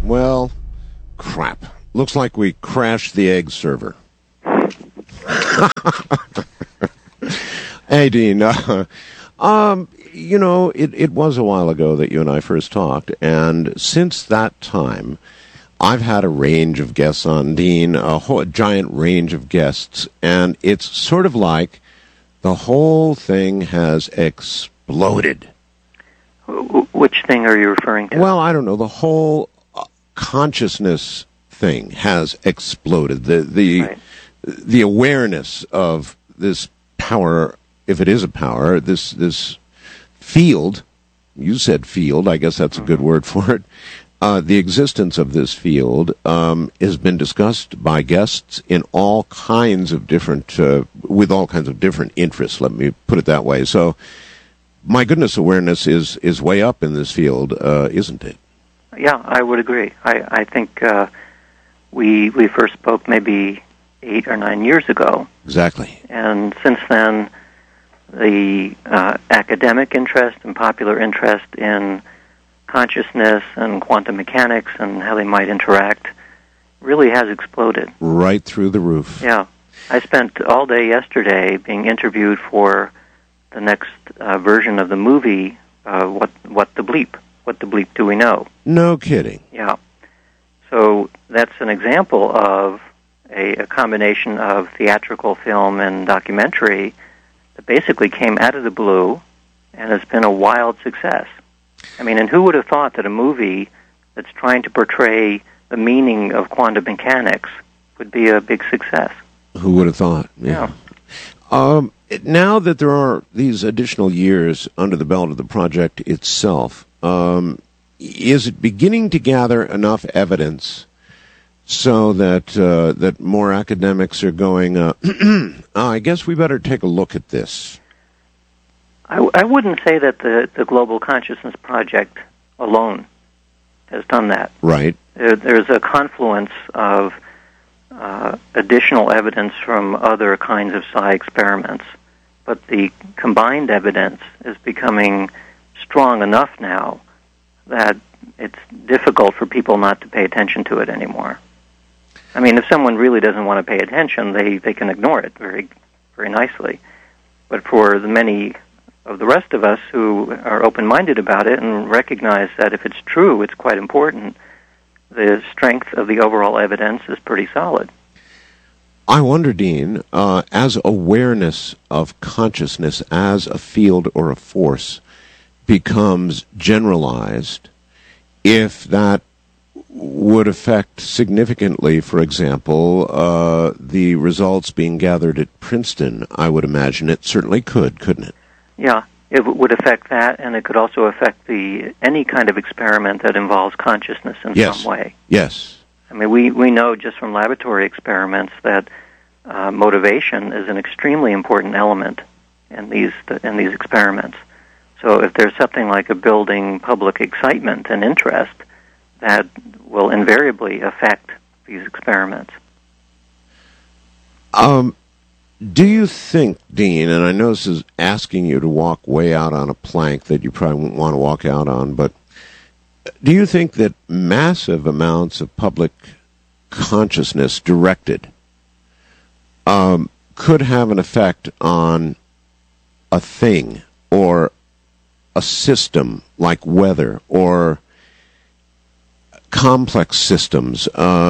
Well, crap. Looks like we crashed the egg server. Hey, Dean. It was a while ago that you and I first talked, and since that time, I've had a range of guests on, Dean, a giant range of guests, and it's sort of like the whole thing has exploded. Which thing are you referring to? Well, I don't know. The whole consciousness thing has exploded. The awareness of this power, if it is a power, this field, you said field, I guess that's a good word for it, the existence of this field has been discussed by guests in all kinds of different, with all kinds of different interests, let me put it that way. So, my goodness, awareness is way up in this field, isn't it? Yeah, I would agree. I think we first spoke maybe 8 or 9 years ago. Exactly. And since then, the academic interest and popular interest in consciousness and quantum mechanics and how they might interact really has exploded. Right through the roof. Yeah. I spent all day yesterday being interviewed for the next version of the movie, What the Bleep? What the Bleep Do We Know? No kidding. Yeah. So that's an example of a combination of theatrical film and documentary that basically came out of the blue and has been a wild success. I mean, and who would have thought that a movie that's trying to portray the meaning of quantum mechanics would be a big success? Who would have thought? Yeah. Now that there are these additional years under the belt of the project itself, is it beginning to gather enough evidence so that that more academics are going, I guess we better take a look at this? I wouldn't say that the Global Consciousness Project alone has done that. Right. There's a confluence of additional evidence from other kinds of psi experiments, but the combined evidence is becoming strong enough now that it's difficult for people not to pay attention to it anymore. I mean, if someone really doesn't want to pay attention, they can ignore it very, very nicely. But for the many of the rest of us who are open-minded about it and recognize that if it's true, it's quite important, the strength of the overall evidence is pretty solid. I wonder, Dean, as awareness of consciousness as a field or a force becomes generalized, if that would affect significantly, for example, the results being gathered at Princeton, I would imagine. It certainly could, couldn't it? Yeah, it would affect that, and it could also affect any kind of experiment that involves consciousness in some way. Yes. I mean, we know just from laboratory experiments that motivation is an extremely important element in these experiments. So if there's something like a building public excitement and interest, that will invariably affect these experiments. Do you think, Dean, and I know this is asking you to walk way out on a plank that you probably won't want to walk out on, but do you think that massive amounts of public consciousness directed could have an effect on a thing or a system like weather or complex systems,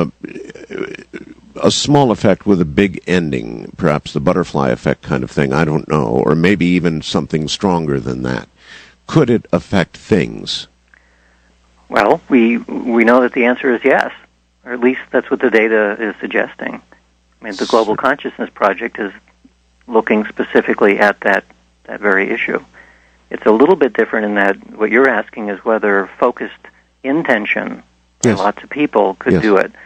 a small effect with a big ending, perhaps the butterfly effect kind of thing, I don't know, or maybe even something stronger than that? Could it affect things? Well, we know that the answer is yes, or at least that's what the data is suggesting. I mean, the Global Consciousness Project is looking specifically at that very issue. It's a little bit different in that what you're asking is whether focused intention by lots of people could do it.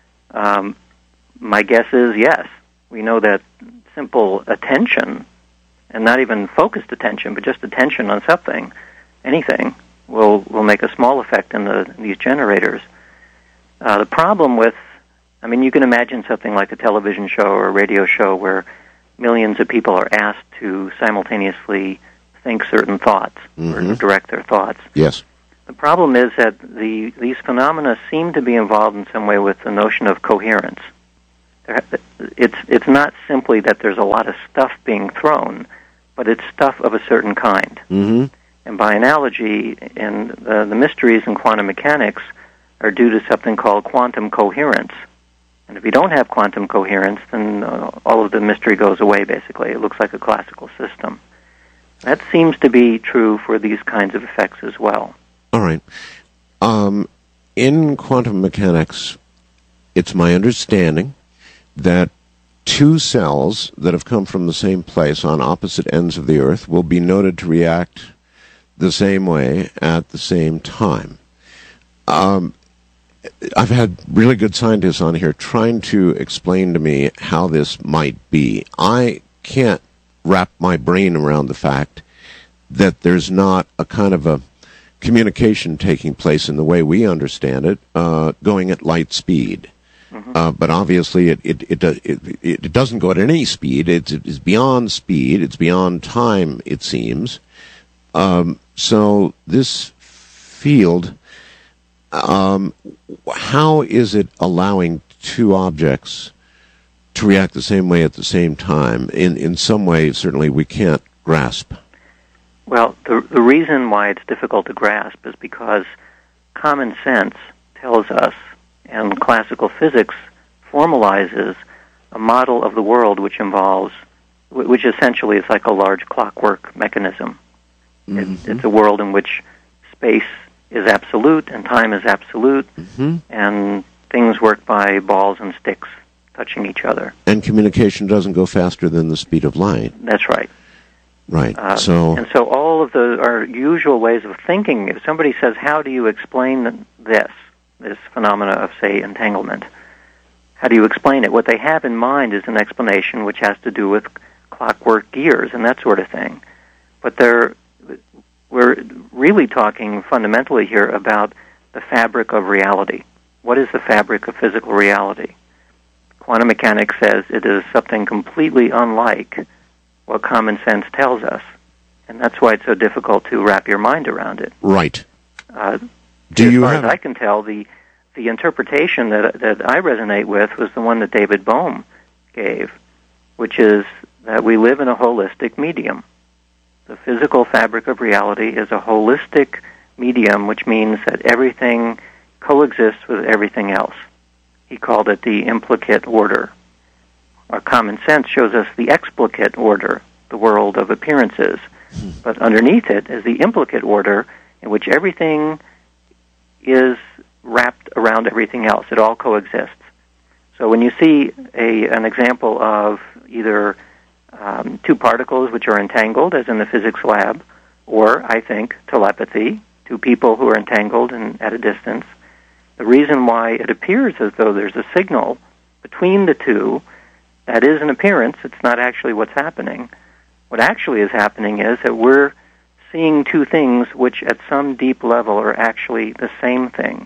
My guess is yes. We know that simple attention, and not even focused attention, but just attention on something, anything, will make a small effect in these generators. The problem with, I mean, you can imagine something like a television show or a radio show where millions of people are asked to simultaneously think certain thoughts or direct their thoughts. Yes. The problem is that these phenomena seem to be involved in some way with the notion of coherence. It's not simply that there's a lot of stuff being thrown, but it's stuff of a certain kind. Mm-hmm. And by analogy, the mysteries in quantum mechanics are due to something called quantum coherence. And if you don't have quantum coherence, then all of the mystery goes away, basically. It looks like a classical system. That seems to be true for these kinds of effects as well. All right. In quantum mechanics, it's my understanding that two cells that have come from the same place on opposite ends of the Earth will be noted to react the same way at the same time. I've had really good scientists on here trying to explain to me how this might be. I can't wrap my brain around the fact that there's not a kind of a communication taking place in the way we understand it, going at light speed. Mm-hmm. But obviously it doesn't go at any speed. It's beyond speed. It's beyond time, it seems. So this field, how is it allowing two objects to react the same way at the same time? In some way, certainly, we can't grasp. Well, the reason why it's difficult to grasp is because common sense tells us, and classical physics formalizes a model of the world which essentially is like a large clockwork mechanism. Mm-hmm. It's a world in which space is absolute and time is absolute, mm-hmm. and things work by balls and sticks touching each other. And communication doesn't go faster than the speed of light. That's right. Right. And so all of our usual ways of thinking, if somebody says, how do you explain this phenomena of, say, entanglement, how do you explain it? What they have in mind is an explanation which has to do with clockwork gears and that sort of thing. But we're really talking fundamentally here about the fabric of reality. What is the fabric of physical reality? Quantum mechanics says it is something completely unlike what common sense tells us. And that's why it's so difficult to wrap your mind around it. Right. As far as I can tell, the interpretation that I resonate with was the one that David Bohm gave, which is that we live in a holistic medium. The physical fabric of reality is a holistic medium, which means that everything coexists with everything else. He called it the implicate order. Our common sense shows us the explicate order, the world of appearances. But underneath it is the implicate order in which everything is wrapped around everything else. It all coexists. So when you see an example of either two particles which are entangled, as in the physics lab, or, I think, telepathy, two people who are entangled and at a distance, the reason why it appears as though there's a signal between the two, that is an appearance, it's not actually what's happening. What actually is happening is that we're seeing two things which at some deep level are actually the same thing.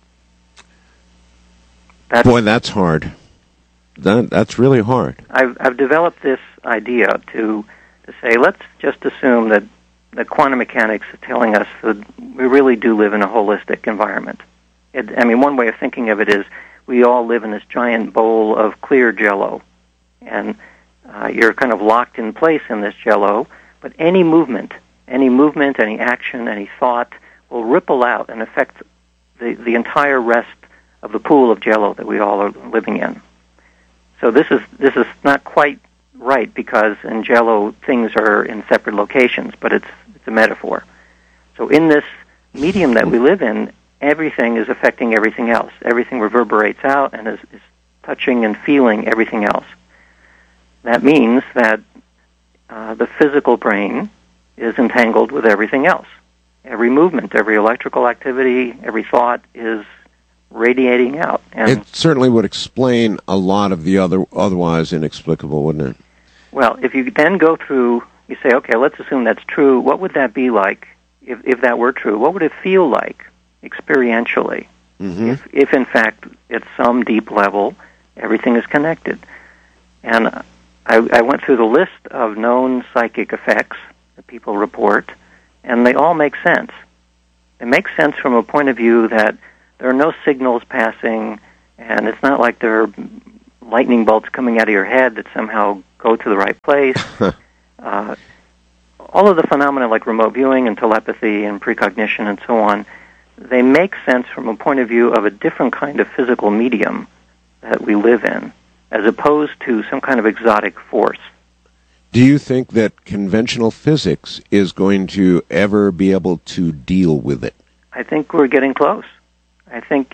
Boy, that's hard. That's really hard. I've developed this idea to say, let's just assume that quantum mechanics is telling us that we really do live in a holistic environment. One way of thinking of it is we all live in this giant bowl of clear Jell-O, and you're kind of locked in place in this Jell-O, but any movement, any action, any thought will ripple out and affect the entire rest of the pool of Jell-O that we all are living in. So this is not quite right, because in Jell-O things are in separate locations, but it's a metaphor. So in this medium that we live in, everything is affecting everything else. Everything reverberates out and is touching and feeling everything else. That means that the physical brain is entangled with everything else. Every movement, every electrical activity, every thought is radiating out. And it certainly would explain a lot of the otherwise inexplicable, wouldn't it? Well, if you then go through, you say, okay, let's assume that's true. What would that be like if that were true? What would it feel like experientially if in fact, at some deep level, everything is connected? And I went through the list of known psychic effects that people report, and they all make sense. They make sense from a point of view that there are no signals passing, and it's not like there are lightning bolts coming out of your head that somehow go to the right place. All of the phenomena like remote viewing and telepathy and precognition and so on, they make sense from a point of view of a different kind of physical medium that we live in, as opposed to some kind of exotic force. Do you think that conventional physics is going to ever be able to deal with it? I think we're getting close. I think,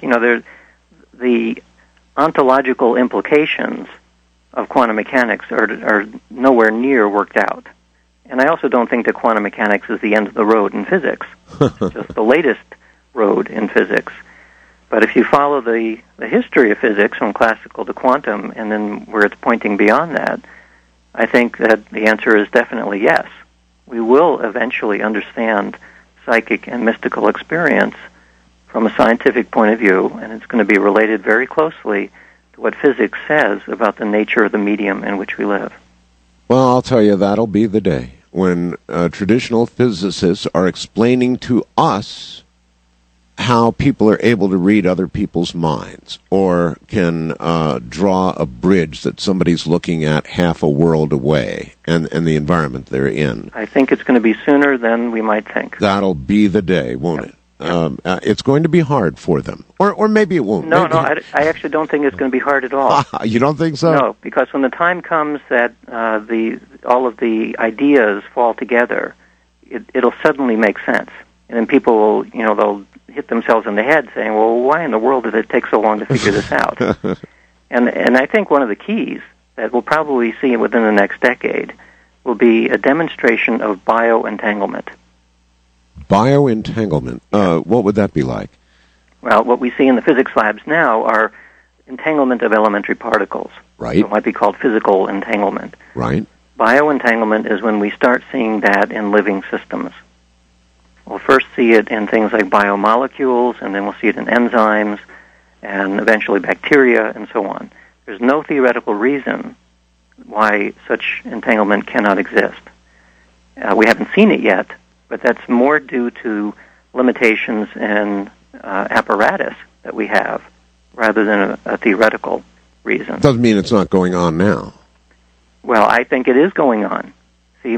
the ontological implications of quantum mechanics are nowhere near worked out. And I also don't think that quantum mechanics is the end of the road in physics. It's just the latest road in physics. But if you follow the history of physics from classical to quantum, and then where it's pointing beyond that, I think that the answer is definitely yes. We will eventually understand psychic and mystical experience from a scientific point of view, and it's going to be related very closely to what physics says about the nature of the medium in which we live. Well, I'll tell you, that'll be the day when traditional physicists are explaining to us how people are able to read other people's minds, or can draw a bridge that somebody's looking at half a world away, and the environment they're in. I think it's going to be sooner than we might think. That'll be the day, won't it? It's going to be hard for them. Or maybe it won't. No, I actually don't think it's going to be hard at all. You don't think so? No, because when the time comes that all of the ideas fall together, it'll suddenly make sense. And then people will, they'll hit themselves in the head saying, well, why in the world did it take so long to figure this out? And I think one of the keys that we'll probably see within the next decade will be a demonstration of bioentanglement. Bioentanglement. What would that be like? Well, what we see in the physics labs now are entanglement of elementary particles. Right. So it might be called physical entanglement. Right. Bioentanglement is when we start seeing that in living systems. We'll first see it in things like biomolecules, and then we'll see it in enzymes, and eventually bacteria, and so on. There's no theoretical reason why such entanglement cannot exist. We haven't seen it yet, but that's more due to limitations in apparatus that we have, rather than a theoretical reason. Doesn't mean it's not going on now. Well, I think it is going on. See,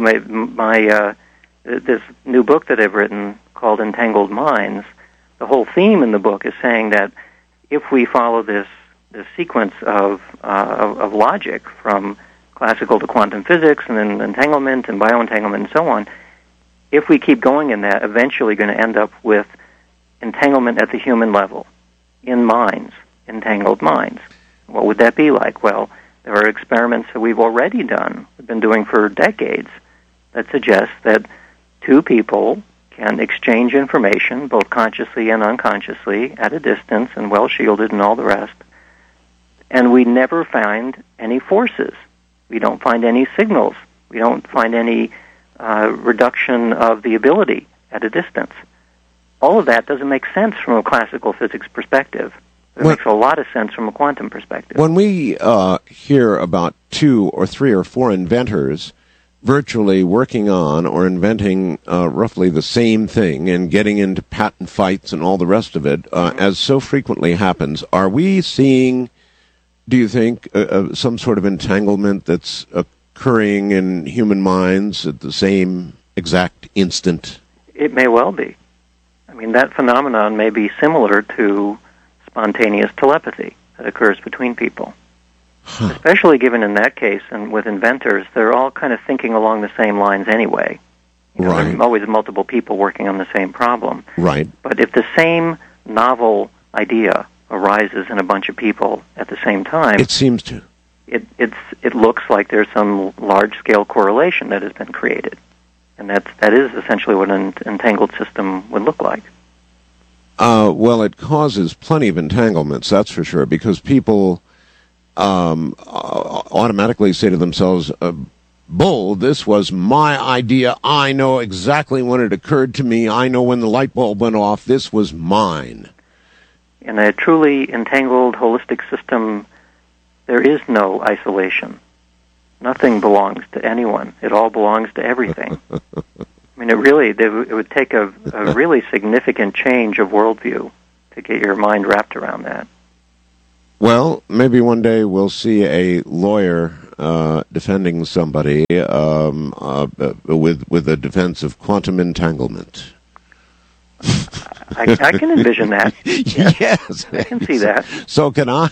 this new book that I've written called Entangled Minds, the whole theme in the book is saying that if we follow this sequence of logic from classical to quantum physics and then entanglement and bioentanglement and so on, if we keep going in that, eventually going to end up with entanglement at the human level, in minds, entangled minds. What would that be like? Well, there are experiments that we've already done, we've been doing for decades, that suggest that two people can exchange information, both consciously and unconsciously, at a distance and well-shielded and all the rest, and we never find any forces. We don't find any signals. We don't find any reduction of the ability at a distance. All of that doesn't make sense from a classical physics perspective. It makes a lot of sense from a quantum perspective. When we hear about 2 or 3 or 4 inventors virtually working on or inventing roughly the same thing and getting into patent fights and all the rest of it, as so frequently happens, are we seeing, do you think, some sort of entanglement that's occurring in human minds at the same exact instant? It may well be. I mean, that phenomenon may be similar to spontaneous telepathy that occurs between people. Especially given in that case, and with inventors, they're all kind of thinking along the same lines anyway. Right. There are always multiple people working on the same problem. Right. But if the same novel idea arises in a bunch of people at the same time, it seems to. It looks like there's some large-scale correlation that has been created. And that is essentially what an entangled system would look like. Well, it causes plenty of entanglements, that's for sure, because people automatically say to themselves, bull, this was my idea. I know exactly when it occurred to me. I know when the light bulb went off. This was mine. In a truly entangled, holistic system, there is no isolation. Nothing belongs to anyone. It all belongs to everything. I mean, it would take a really significant change of worldview to get your mind wrapped around that. Well, maybe one day we'll see a lawyer defending somebody with a defense of quantum entanglement. I can envision that. Yes, I can see that. So can I.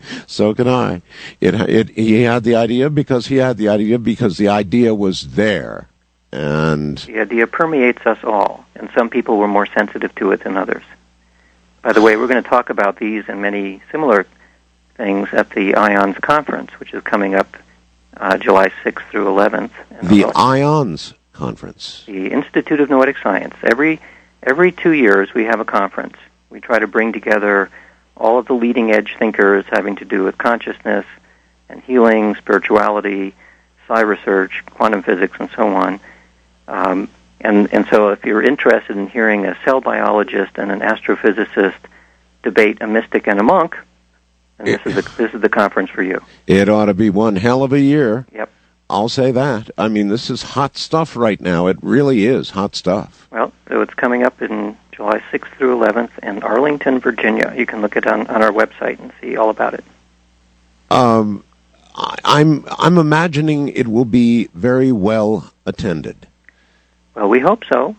He had the idea because the idea was there, and the idea permeates us all, and some people were more sensitive to it than others. By the way, we're going to talk about these and many similar things at the IONS conference, which is coming up July 6th through 11th. The IONS conference, the Institute of Noetic Science. Every 2 years, we have a conference. We try to bring together all of the leading-edge thinkers having to do with consciousness and healing, spirituality, psi research, quantum physics, and so on. And so if you're interested in hearing a cell biologist and an astrophysicist debate a mystic and a monk, then this is the conference for you. It ought to be one hell of a year. Yep. I'll say that. I mean, this is hot stuff right now. It really is hot stuff. Well, so it's coming up in July 6th through 11th in Arlington, Virginia. You can look it on our website and see all about it. I'm imagining it will be very well attended. Well, we hope so.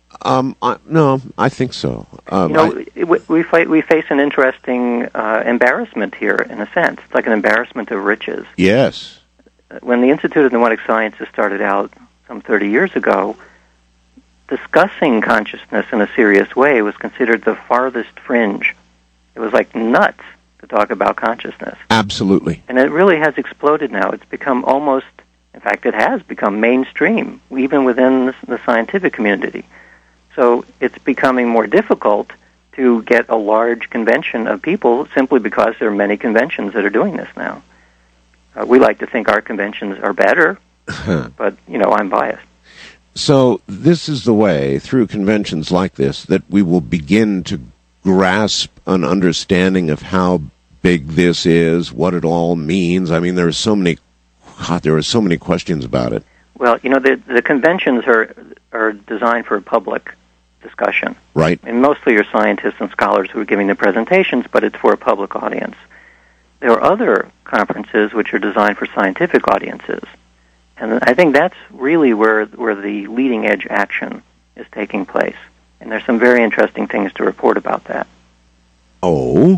No, I think so. We face an interesting embarrassment here, in a sense. It's like an embarrassment of riches. Yes. When the Institute of Noetic Sciences started out some 30 years ago, discussing consciousness in a serious way was considered the farthest fringe. It was like nuts to talk about consciousness. Absolutely. And it really has exploded now. It's become almost, in fact, it has become mainstream, even within the scientific community. So it's becoming more difficult to get a large convention of people simply because there are many conventions that are doing this now. We like to think our conventions are better, but, I'm biased. So this is the way, through conventions like this, that we will begin to grasp an understanding of how big this is, what it all means. I mean, there are so many questions about it. Well, the conventions are designed for a public discussion. Right. And mostly are scientists and scholars who are giving the presentations, but it's for a public audience. There are other conferences which are designed for scientific audiences. And I think that's really where the leading-edge action is taking place. And there's some very interesting things to report about that. Oh?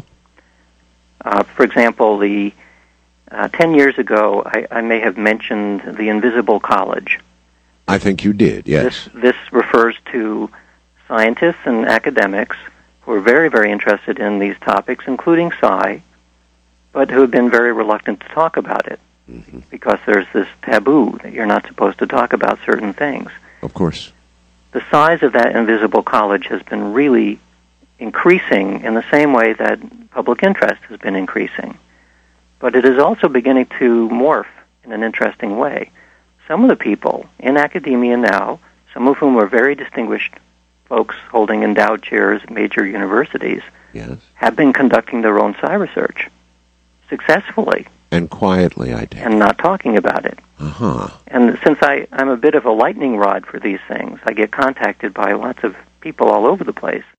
For example, 10 years ago, I may have mentioned the Invisible College. I think you did, yes. This refers to scientists and academics who are very, very interested in these topics, including psi, but who have been very reluctant to talk about it because there's this taboo that you're not supposed to talk about certain things. Of course. The size of that Invisible College has been really increasing in the same way that public interest has been increasing. But it is also beginning to morph in an interesting way. Some of the people in academia now, some of whom are very distinguished folks holding endowed chairs at major universities, yes, have been conducting their own psi research successfully. And quietly, I take and not talking about it. Uh-huh. And since I'm a bit of a lightning rod for these things, I get contacted by lots of people all over the place.